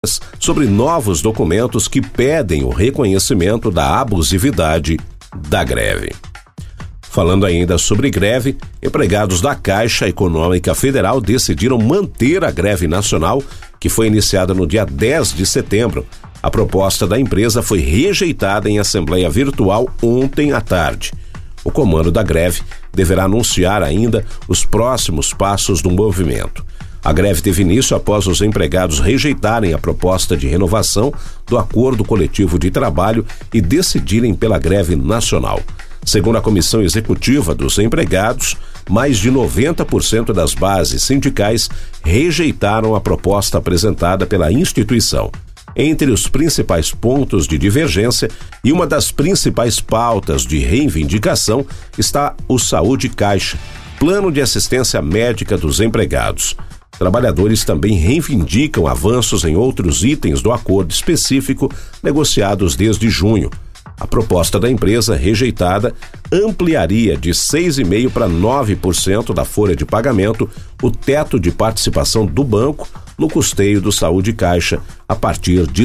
sobre novos documentos que pedem o reconhecimento da abusividade da greve. Falando ainda sobre greve, empregados da Caixa Econômica Federal decidiram manter a greve nacional, que foi iniciada no dia 10 de setembro. A proposta da empresa foi rejeitada em assembleia virtual ontem à tarde. O comando da greve deverá anunciar ainda os próximos passos do movimento. A greve teve início após os empregados rejeitarem a proposta de renovação do acordo coletivo de trabalho e decidirem pela greve nacional. Segundo a Comissão Executiva dos Empregados, mais de 90% das bases sindicais rejeitaram a proposta apresentada pela instituição. Entre os principais pontos de divergência e uma das principais pautas de reivindicação está o Saúde Caixa, Plano de Assistência Médica dos Empregados. Trabalhadores também reivindicam avanços em outros itens do acordo específico negociados desde junho. A proposta da empresa rejeitada ampliaria de 6,5% para 9% da folha de pagamento o teto de participação do banco no custeio do Saúde Caixa a partir de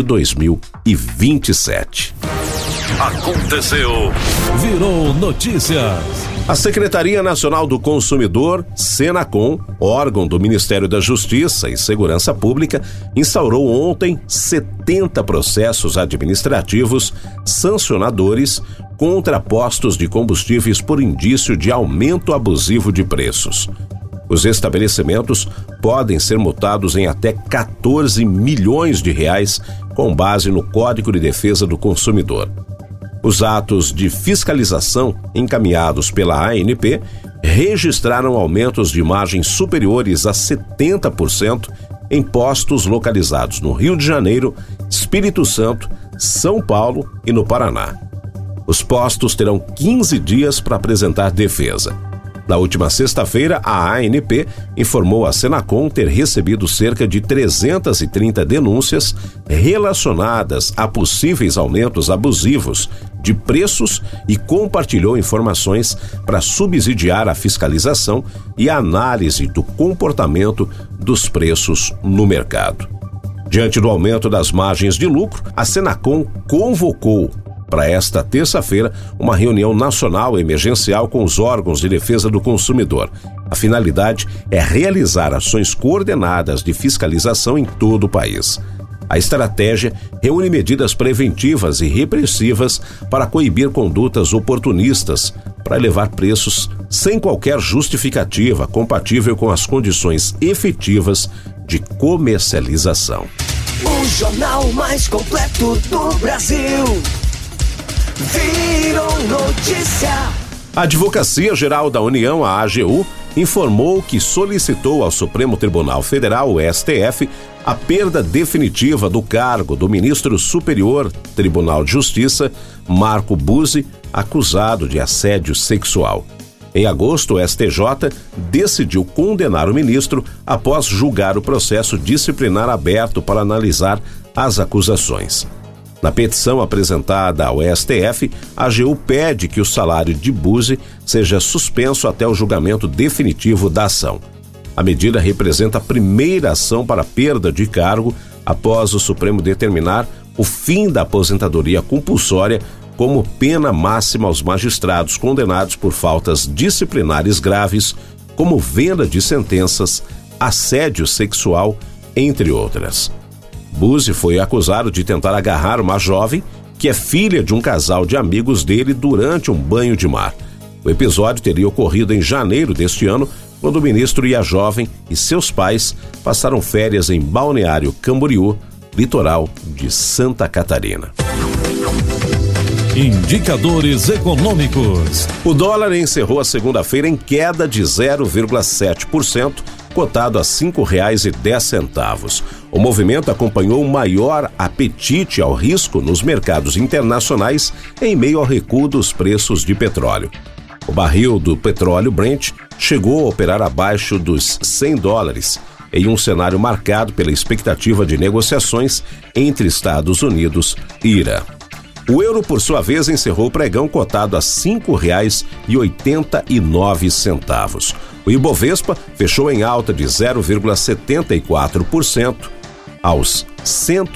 2027. Aconteceu. Virou notícias. A Secretaria Nacional do Consumidor, Senacom, órgão do Ministério da Justiça e Segurança Pública, instaurou ontem 70 processos administrativos sancionadores contra postos de combustíveis por indício de aumento abusivo de preços. Os estabelecimentos podem ser multados em até 14 milhões de reais com base no Código de Defesa do Consumidor. Os atos de fiscalização encaminhados pela ANP registraram aumentos de margens superiores a 70% em postos localizados no Rio de Janeiro, Espírito Santo, São Paulo e no Paraná. Os postos terão 15 dias para apresentar defesa. Na última sexta-feira, a ANP informou a Senacom ter recebido cerca de 330 denúncias relacionadas a possíveis aumentos abusivos de preços e compartilhou informações para subsidiar a fiscalização e a análise do comportamento dos preços no mercado. Diante do aumento das margens de lucro, a Senacom convocou para esta terça-feira uma reunião nacional emergencial com os órgãos de defesa do consumidor. A finalidade é realizar ações coordenadas de fiscalização em todo o país. A estratégia reúne medidas preventivas e repressivas para coibir condutas oportunistas, para elevar preços sem qualquer justificativa compatível com as condições efetivas de comercialização. O jornal mais completo do Brasil. Virou notícia. A Advocacia Geral da União, a AGU, informou que solicitou ao Supremo Tribunal Federal, o STF, a perda definitiva do cargo do ministro superior Tribunal de Justiça, Marco Buzzi, acusado de assédio sexual. Em agosto, o STJ decidiu condenar o ministro após julgar o processo disciplinar aberto para analisar as acusações. Na petição apresentada ao STF, a AGU pede que o salário de Buzzi seja suspenso até o julgamento definitivo da ação. A medida representa a primeira ação para perda de cargo após o Supremo determinar o fim da aposentadoria compulsória como pena máxima aos magistrados condenados por faltas disciplinares graves, como venda de sentenças, assédio sexual, entre outras. Buzzi foi acusado de tentar agarrar uma jovem que é filha de um casal de amigos dele durante um banho de mar. O episódio teria ocorrido em janeiro deste ano, quando o ministro e a jovem e seus pais passaram férias em Balneário Camboriú, litoral de Santa Catarina. Indicadores econômicos. O dólar encerrou a segunda-feira em queda de 0,7%, cotado a R$ 5,10. O movimento acompanhou o maior apetite ao risco nos mercados internacionais em meio ao recuo dos preços de petróleo. O barril do petróleo Brent chegou a operar abaixo dos $100, em um cenário marcado pela expectativa de negociações entre Estados Unidos e Irã. O euro, por sua vez, encerrou o pregão cotado a R$ 5,89. O Ibovespa fechou em alta de 0,74%. aos